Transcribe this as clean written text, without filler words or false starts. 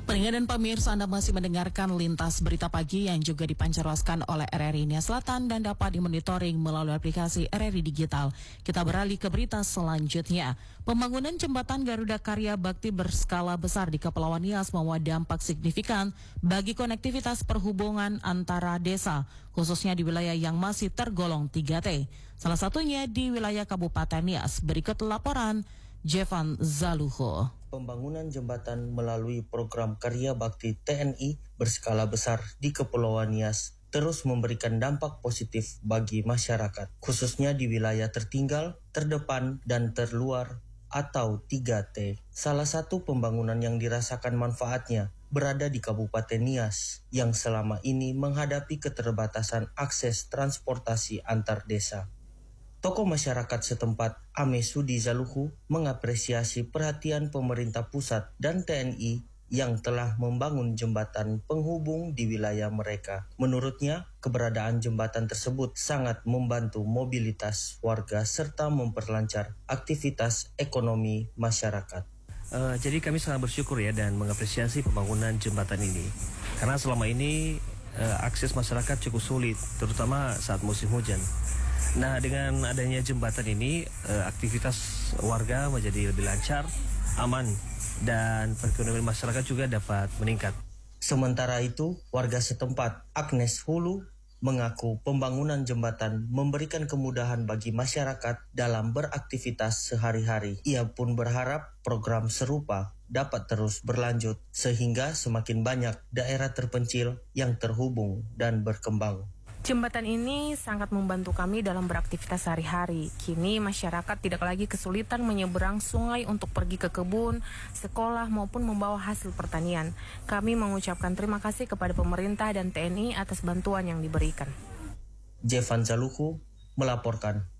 Pendengar dan pemirsa, Anda masih mendengarkan Lintas Berita Pagi yang juga dipancarkan oleh RRI Nia Selatan dan dapat dimonitoring melalui aplikasi RRI Digital. Kita beralih ke berita selanjutnya. Pembangunan jembatan Garuda Karya Bakti berskala besar di Kepulauan Nias membawa dampak signifikan bagi konektivitas perhubungan antara desa, khususnya di wilayah yang masih tergolong 3T. Salah satunya di wilayah Kabupaten Nias. Berikut laporan Jevan Zaluho. Pembangunan jembatan melalui program Karya Bakti TNI berskala besar di Kepulauan Nias terus memberikan dampak positif bagi masyarakat, khususnya di wilayah tertinggal, terdepan, dan terluar atau 3T. Salah satu pembangunan yang dirasakan manfaatnya berada di Kabupaten Nias yang selama ini menghadapi keterbatasan akses transportasi antar desa. Tokoh masyarakat setempat, Ame Sudi Zaluhu, mengapresiasi perhatian pemerintah pusat dan TNI yang telah membangun jembatan penghubung di wilayah mereka. Menurutnya, keberadaan jembatan tersebut sangat membantu mobilitas warga serta memperlancar aktivitas ekonomi masyarakat. Jadi kami sangat bersyukur ya dan mengapresiasi pembangunan jembatan ini. Karena selama ini akses masyarakat cukup sulit, terutama saat musim hujan. Nah, dengan adanya jembatan ini, aktivitas warga menjadi lebih lancar, aman, dan perekonomian masyarakat juga dapat meningkat. Sementara itu, warga setempat, Agnes Hulu, mengaku pembangunan jembatan memberikan kemudahan bagi masyarakat dalam beraktivitas sehari-hari. Ia pun berharap program serupa dapat terus berlanjut, sehingga semakin banyak daerah terpencil yang terhubung dan berkembang. Jembatan ini sangat membantu kami dalam beraktivitas sehari-hari. Kini masyarakat tidak lagi kesulitan menyeberang sungai untuk pergi ke kebun, sekolah maupun membawa hasil pertanian. Kami mengucapkan terima kasih kepada pemerintah dan TNI atas bantuan yang diberikan. Jevan Zaluhu melaporkan.